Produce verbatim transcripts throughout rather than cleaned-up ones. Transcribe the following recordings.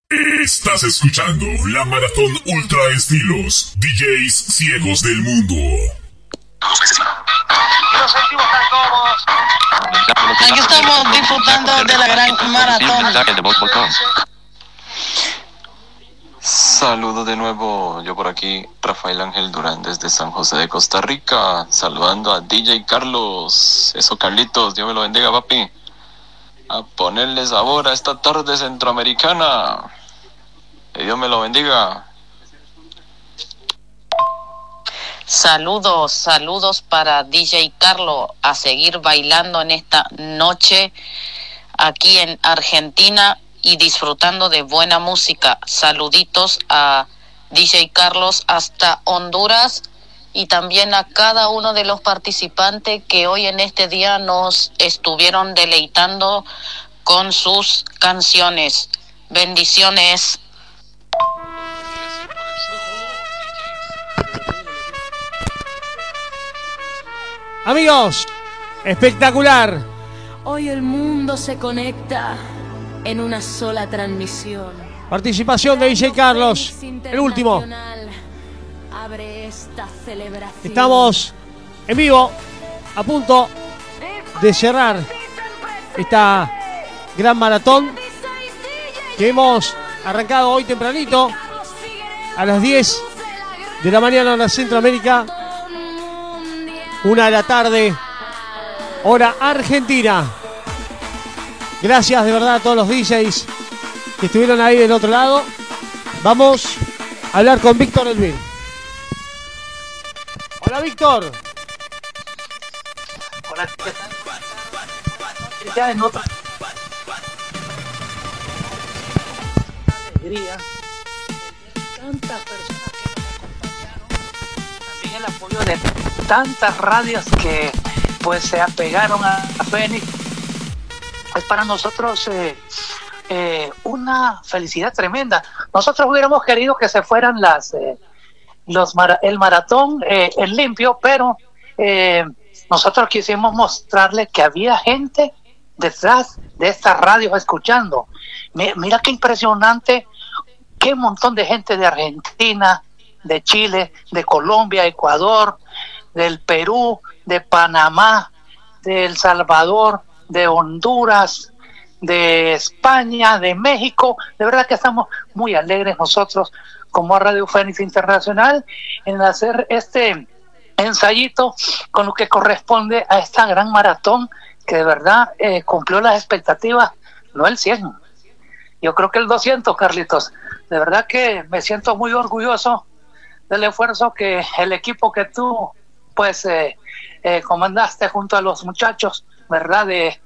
Estás escuchando la Maratón Ultra Estilos, D Js ciegos del mundo. Nos sentimos tan cómodos. Aquí estamos disfrutando de la gran maratón. Saludos de nuevo, yo por aquí, Rafael Ángel Durán desde San José de Costa Rica, saludando a D J Carlos. Eso, Carlitos, Dios me lo bendiga, papi. A ponerle sabor a esta tarde centroamericana. Que Dios me lo bendiga. Saludos, saludos para D J Carlos, a seguir bailando en esta noche aquí en Argentina y disfrutando de buena música. Saluditos a D J Carlos hasta Honduras y también a cada uno de los participantes que hoy en este día nos estuvieron deleitando con sus canciones. Bendiciones. Amigos, espectacular. Hoy el mundo se conecta en una sola transmisión. Participación de D J Carlos, el último. Abre esta celebración. Estamos en vivo, a punto de cerrar esta gran maratón que hemos arrancado hoy tempranito a las diez de la mañana en la Centroamérica, una de la tarde, hora argentina. Gracias de verdad a todos los D Js que estuvieron ahí del otro lado. Vamos a hablar con Víctor Elvir. Hola, Víctor. Hola, ¿qué tal? Ya en otra alegría, tantas personas que nos acompañaron, también el apoyo de tantas radios que pues se apegaron a, a Fénix. Es para nosotros eh, eh, una felicidad tremenda. Nosotros hubiéramos querido que se fueran las eh, los mara- el maratón eh, en limpio, pero eh, nosotros quisimos mostrarle que había gente detrás de estas radios escuchando. Mi- mira qué impresionante, qué montón de gente de Argentina, de Chile, de Colombia, Ecuador, del Perú, de Panamá, de El Salvador, de Honduras, de España, de México. De verdad que estamos muy alegres nosotros como Radio Fénix Internacional en hacer este ensayito con lo que corresponde a esta gran maratón que de verdad eh, cumplió las expectativas, no el cien. Yo creo que el doscientos, Carlitos. De verdad que me siento muy orgulloso del esfuerzo que el equipo que tú pues eh, eh, comandaste junto a los muchachos, ¿verdad? De,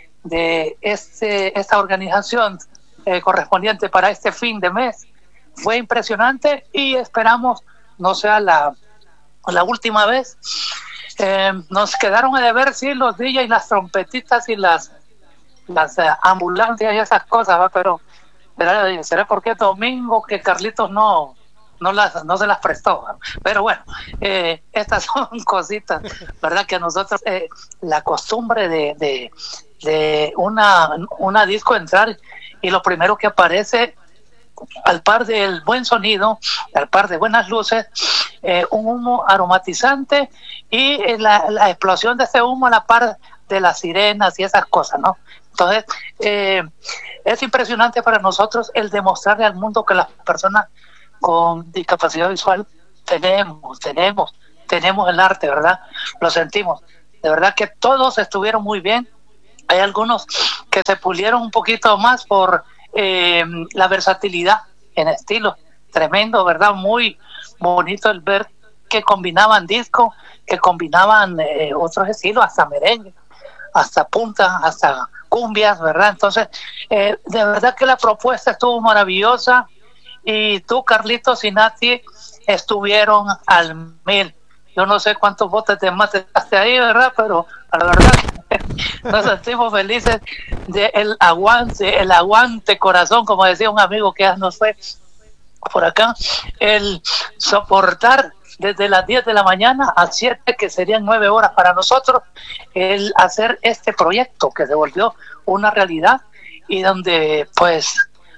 de este, esta organización eh, correspondiente para este fin de mes. Fue impresionante y esperamos no sea la, la última vez. Eh, nos quedaron a deber, sí, los D Js, las trompetitas y las, las eh, ambulancias y esas cosas, ¿va? Pero será, será porque domingo que Carlitos no... No, las, no se las prestó, pero bueno, eh, estas son cositas, ¿verdad? Que a nosotros eh, la costumbre de, de, de una, una disco entrar y lo primero que aparece al par del buen sonido, al par de buenas luces, eh, un humo aromatizante y eh, la, la explosión de ese humo a la par de las sirenas y esas cosas, ¿no? Entonces, eh, es impresionante para nosotros el demostrarle al mundo que las personas con discapacidad visual tenemos, tenemos, tenemos el arte, ¿verdad? Lo sentimos. De verdad que todos estuvieron muy bien. Hay algunos que se pulieron un poquito más por eh, la versatilidad en estilo. Tremendo, ¿verdad? Muy bonito el ver que combinaban disco, que combinaban eh, otros estilos, hasta merengue, hasta punta, hasta cumbias, ¿verdad? Entonces, eh, de verdad que la propuesta estuvo maravillosa. Y tú, Carlitos y Nati, estuvieron al mil. Yo no sé cuántos botes de más dejaste ahí, ¿verdad? Pero la verdad, nos sentimos felices del aguante, el aguante corazón, como decía un amigo que ya nos fue por acá, el soportar desde las diez de la mañana a siete, que serían nueve horas para nosotros, el hacer este proyecto que se volvió una realidad y donde, pues,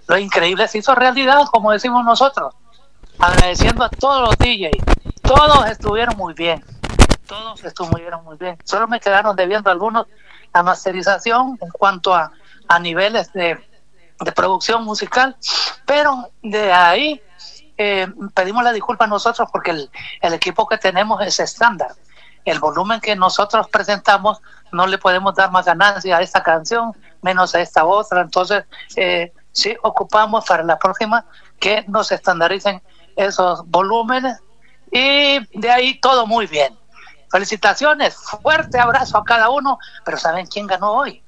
lo increíble se hizo realidad, como decimos nosotros, agradeciendo a todos los D Js. Todos estuvieron muy bien, todos estuvieron muy bien. Solo me quedaron debiendo algunos la masterización en cuanto a, a niveles de, de producción musical, pero de ahí eh, pedimos la disculpa a nosotros porque el, el equipo que tenemos es estándar. El volumen que nosotros presentamos no le podemos dar más ganancia a esta canción menos a esta otra, entonces eh, sí ocupamos para la próxima que nos estandaricen esos volúmenes, y de ahí todo muy bien. Felicitaciones, fuerte abrazo a cada uno, pero ¿saben quién ganó hoy?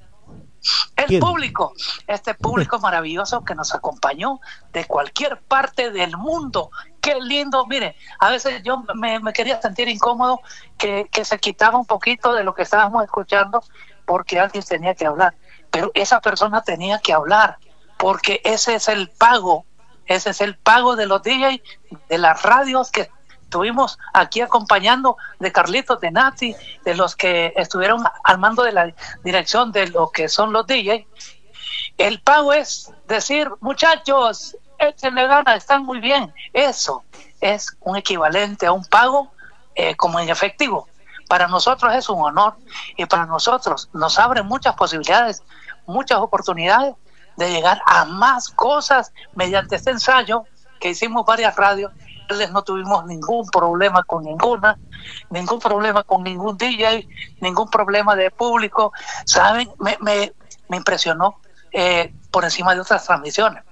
El ¿Quién? Público, este público maravilloso que nos acompañó de cualquier parte del mundo. Qué lindo, mire, a veces yo me, me quería sentir incómodo que, que se quitaba un poquito de lo que estábamos escuchando porque alguien tenía que hablar, pero esa persona tenía que hablar porque ese es el pago, ese es el pago de los D Js, de las radios que estuvimos aquí acompañando, de Carlitos, de Nati, de los que estuvieron al mando de la dirección de lo que son los D Js. El pago es decir, muchachos, échenle ganas, están muy bien. Eso es un equivalente a un pago eh, como en efectivo. Para nosotros es un honor y para nosotros nos abre muchas posibilidades, muchas oportunidades de llegar a más cosas mediante este ensayo que hicimos varias radios. No tuvimos ningún problema con ninguna, ningún problema con ningún D J, ningún problema de público. ¿Saben? Me, me, me impresionó eh, por encima de otras transmisiones.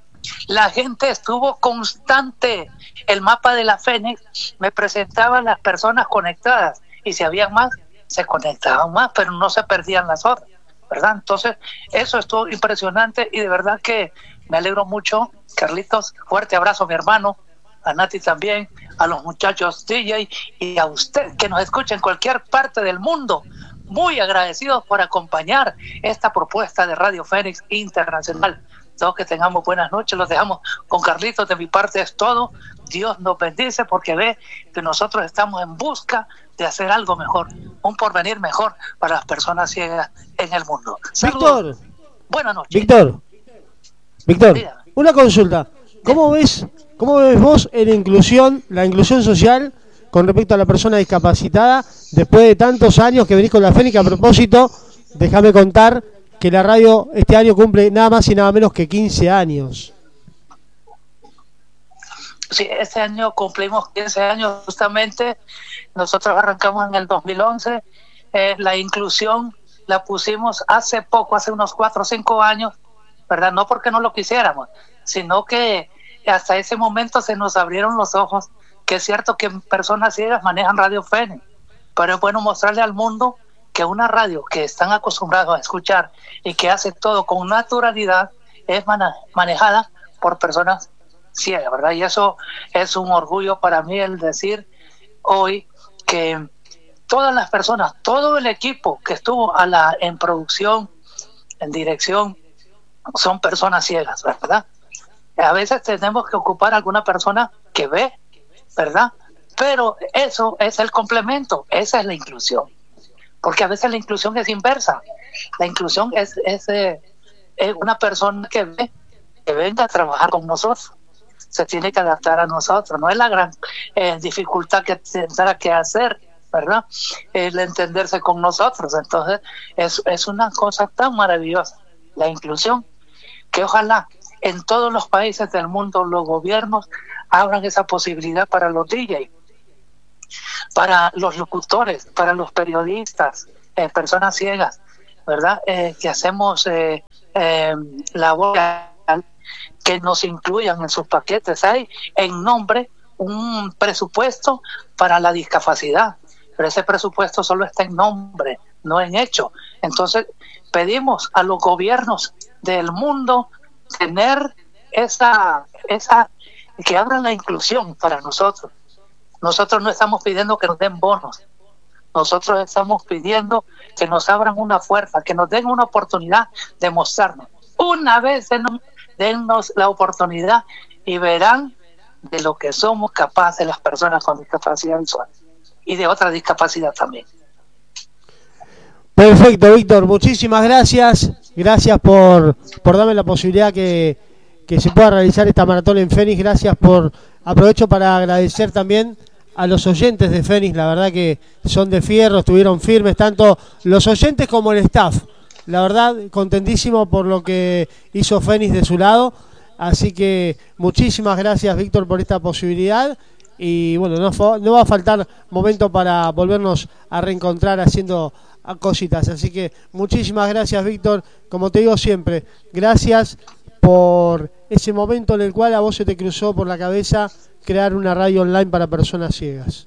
La gente estuvo constante. El mapa de la Fénix me presentaba las personas conectadas y si había más, se conectaban más, pero no se perdían las otras, ¿verdad? Entonces, eso estuvo impresionante y de verdad que me alegro mucho. Carlitos, fuerte abrazo, mi hermano. A Nati también, a los muchachos D J y a usted que nos escucha en cualquier parte del mundo. Muy agradecidos por acompañar esta propuesta de Radio Fénix Internacional. Todos que tengamos buenas noches, los dejamos con Carlitos. De mi parte es todo. Dios nos bendice porque ve que nosotros estamos en busca de hacer algo mejor, un porvenir mejor para las personas ciegas en el mundo. Víctor, buenas noches. Víctor, Víctor, Dígame. Una consulta. ¿Cómo ves, cómo ves vos en la inclusión, la inclusión social con respecto a la persona discapacitada después de tantos años que venís con la Fénix? A propósito, déjame contar que la radio este año cumple nada más y nada menos que quince años. Sí, este año cumplimos quince años justamente. Nosotros arrancamos en el dos mil once. Eh, la inclusión la pusimos hace poco, hace unos cuatro o cinco años, ¿verdad? No porque no lo quisiéramos, sino que hasta ese momento se nos abrieron los ojos, que es cierto que personas ciegas manejan Radio Fénix, pero es bueno mostrarle al mundo que una radio que están acostumbrados a escuchar y que hace todo con naturalidad es man- manejada por personas ciegas, ¿verdad? Y eso es un orgullo para mí el decir hoy que todas las personas, todo el equipo que estuvo a la en producción, en dirección, son personas ciegas, ¿verdad? A veces tenemos que ocupar a alguna persona que ve, ¿verdad? Pero eso es el complemento, esa es la inclusión. Porque a veces la inclusión es inversa. La inclusión es, es, eh, es una persona que ve, que venga a trabajar con nosotros. Se tiene que adaptar a nosotros. No es la gran eh, dificultad que tendrá que hacer, ¿verdad? El entenderse con nosotros. Entonces, es, es una cosa tan maravillosa, la inclusión, que ojalá en todos los países del mundo los gobiernos abran esa posibilidad para los D Js, para los locutores, para los periodistas, eh, personas ciegas, ¿verdad? Eh, que hacemos eh, eh, labor, que nos incluyan en sus paquetes. Hay en nombre un presupuesto para la discapacidad, pero ese presupuesto solo está en nombre, no en hecho. Entonces pedimos a los gobiernos del mundo tener esa, esa, que abran la inclusión para nosotros. Nosotros no estamos pidiendo que nos den bonos, nosotros estamos pidiendo que nos abran una fuerza, que nos den una oportunidad de mostrarnos. Una vez denos, dennos la oportunidad y verán de lo que somos capaces las personas con discapacidad visual y de otra discapacidad también. Perfecto, Víctor, muchísimas gracias. Gracias por, por darme la posibilidad que que se pueda realizar esta maratón en Fénix. Gracias por... Aprovecho para agradecer también a los oyentes de Fénix, la verdad que son de fierro, estuvieron firmes, tanto los oyentes como el staff. La verdad, contentísimo por lo que hizo Fénix de su lado. Así que muchísimas gracias, Víctor, por esta posibilidad. Y bueno, no, no va a faltar momento para volvernos a reencontrar haciendo cositas. Así que muchísimas gracias, Víctor. Como te digo siempre, gracias por ese momento en el cual a vos se te cruzó por la cabeza crear una radio online para personas ciegas.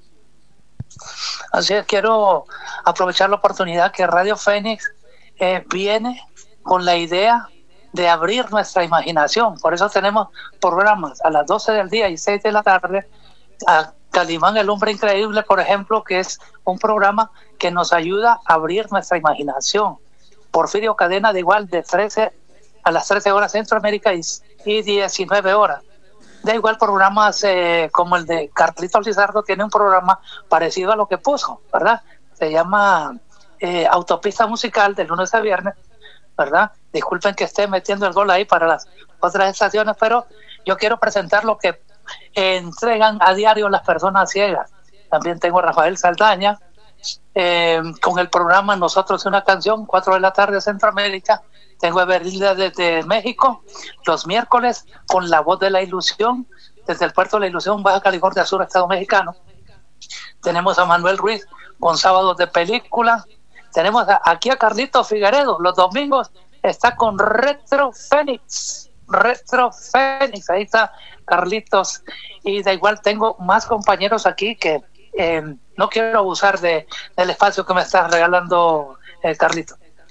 Así es, quiero aprovechar la oportunidad que Radio Fénix eh, viene con la idea de abrir nuestra imaginación. Por eso tenemos programas a las doce del día y seis de la tarde. A Calimán, el hombre increíble, por ejemplo, que es un programa que nos ayuda a abrir nuestra imaginación. Porfirio Cadena, de igual, de trece a las trece horas Centroamérica y, y diecinueve horas. De igual, programas eh, como el de Carlito Lizardo tiene un programa parecido a lo que puso, ¿verdad? Se llama eh, Autopista Musical, de lunes a viernes, ¿verdad? Disculpen que esté metiendo el gol ahí para las otras estaciones, pero yo quiero presentar lo que eh, entregan a diario las personas ciegas. También tengo a Rafael Saldaña, eh, con el programa Nosotros una canción, cuatro de la tarde Centroamérica. Tengo a Berilda desde México, los miércoles con La Voz de la Ilusión, desde el Puerto de la Ilusión, Baja California Sur, Estado Mexicano. Tenemos a Manuel Ruiz con Sábados de Película. Tenemos a, aquí a Carlito Figueredo, los domingos está con Retro Fénix, Retro Fénix, ahí está Carlitos. Y de igual tengo más compañeros aquí que eh, no quiero abusar de, del espacio que me está regalando eh, Carlito.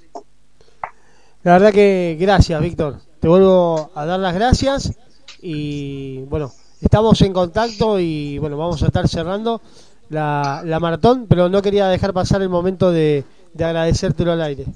La verdad que gracias, Víctor. Te vuelvo a dar las gracias y bueno, estamos en contacto y bueno, vamos a estar cerrando la, la maratón, pero no quería dejar pasar el momento de, de agradecértelo al aire.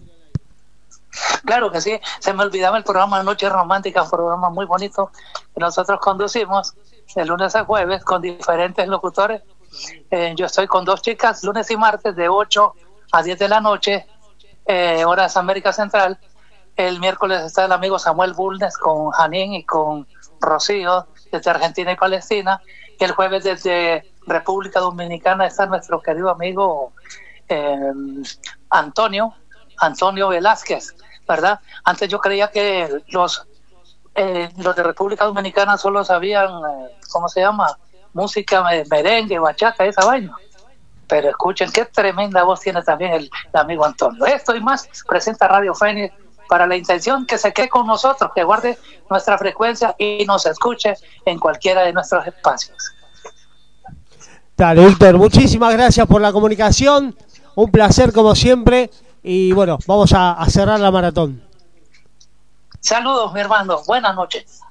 Claro que sí, se me olvidaba el programa Noche Romántica, un programa muy bonito que nosotros conducimos de lunes a jueves con diferentes locutores. Eh, yo estoy con dos chicas, lunes y martes de ocho a diez de la noche, eh, horas América Central. El miércoles está el amigo Samuel Bulnes con Janín y con Rocío desde Argentina y Palestina. Y el jueves desde República Dominicana está nuestro querido amigo eh, Antonio, Antonio Velázquez, ¿verdad? Antes yo creía que los, eh, los de República Dominicana solo sabían, eh, ¿cómo se llama? Música, merengue, bachata, esa vaina. Pero escuchen qué tremenda voz tiene también el, el amigo Antonio. Esto y más presenta Radio Fénix para la intención que se quede con nosotros, que guarde nuestra frecuencia y nos escuche en cualquiera de nuestros espacios. Dale, Víctor, muchísimas gracias por la comunicación, un placer como siempre, y bueno, vamos a, a cerrar la maratón. Saludos, mi hermano, buenas noches.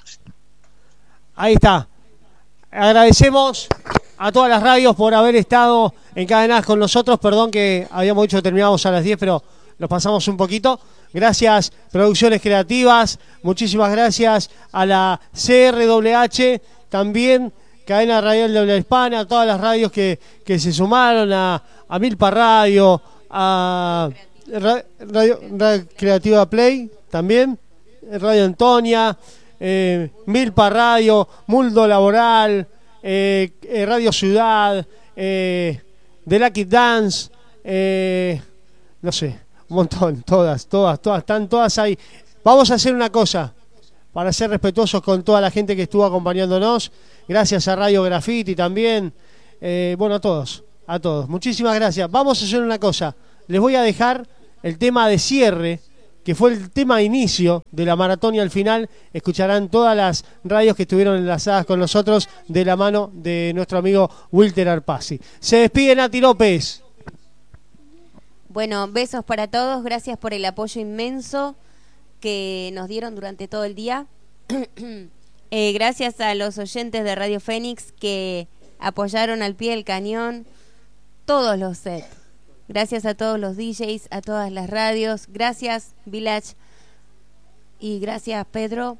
Ahí está, agradecemos a todas las radios por haber estado encadenadas con nosotros, perdón que habíamos dicho que terminábamos a las diez, pero nos pasamos un poquito. Gracias, Producciones Creativas, muchísimas gracias a la C R W H, también Cadena Radial de Habla Hispana, a todas las radios que, que se sumaron, a, a Milpa Radio, a Radio, Radio, Radio Creativa Play, también, Radio Antonia, eh, Milpa Radio, Mundo Laboral, eh, eh, Radio Ciudad, eh, The Lucky Dance, eh, no sé, un montón, todas, todas, todas, están todas ahí. Vamos a hacer una cosa, para ser respetuosos con toda la gente que estuvo acompañándonos, gracias a Radio Graffiti también, eh, bueno, a todos, a todos, muchísimas gracias. Vamos a hacer una cosa, les voy a dejar el tema de cierre, que fue el tema de inicio de la maratón, y al final escucharán todas las radios que estuvieron enlazadas con nosotros de la mano de nuestro amigo Wilter Arpasi. Se despide Nati López. Bueno, besos para todos, gracias por el apoyo inmenso que nos dieron durante todo el día. eh, gracias a los oyentes de Radio Fénix que apoyaron al pie del cañón todos los sets. Gracias a todos los D Js, a todas las radios. Gracias, Village. Y gracias, Pedro,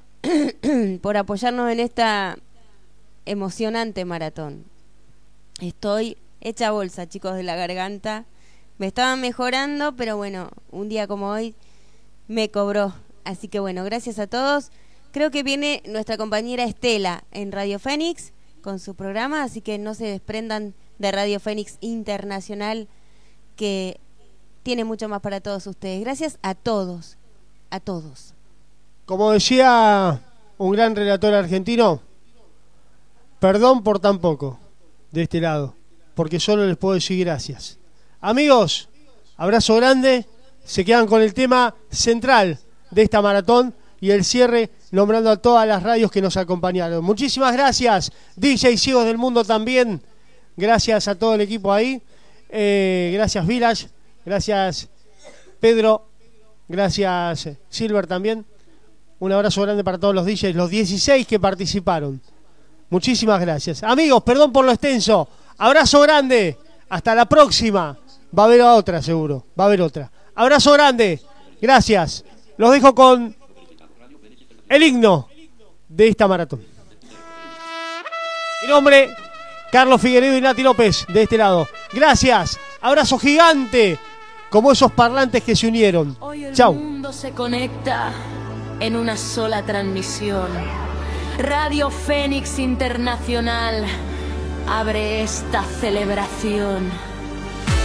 por apoyarnos en esta emocionante maratón. Estoy hecha bolsa, chicos, de la garganta. Me estaban mejorando, pero bueno, un día como hoy me cobró. Así que bueno, gracias a todos. creo que viene nuestra compañera Estela en Radio Fénix con su programa, así que no se desprendan de Radio Fénix Internacional, que tiene mucho más para todos ustedes. Gracias a todos, a todos. Como decía un gran relator argentino, perdón por tan poco de este lado, porque solo les puedo decir gracias. Amigos, abrazo grande, se quedan con el tema central de esta maratón y el cierre nombrando a todas las radios que nos acompañaron. Muchísimas gracias, D J Ciegos del Mundo también, gracias a todo el equipo ahí, eh, gracias Village, gracias Pedro, gracias Silver también. Un abrazo grande para todos los D Js, los dieciséis que participaron. Muchísimas gracias. Amigos, perdón por lo extenso. Abrazo grande. Hasta la próxima. Va a haber otra, seguro. Va a haber otra. Abrazo grande. Gracias. Los dejo con el himno de esta maratón. Mi nombre, Carlos Figueredo y Nati López, de este lado. Gracias. Abrazo gigante. Como esos parlantes que se unieron. Chau. El mundo se conecta en una sola transmisión. Radio Fénix Internacional abre esta celebración.